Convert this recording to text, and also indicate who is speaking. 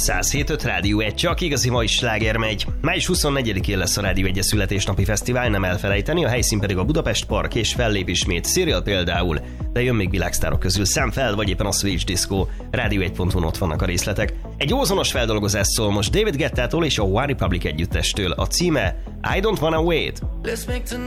Speaker 1: 107.5 Rádió 1, csak igazi mai sláger megy. Május 24-én lesz a Rádió 1 születésnapi fesztivál, nem elfelejteni, a helyszín pedig a Budapest Park, és fellép ismét Serial például, de jön még világsztárok közül Sam Feld, vagy éppen a Switch Disco. Rádió 1.hu ott vannak a részletek. Egy ózonos feldolgozás szól most David Guettától és a One Republic együttestől. A címe I Don't Wanna Wait.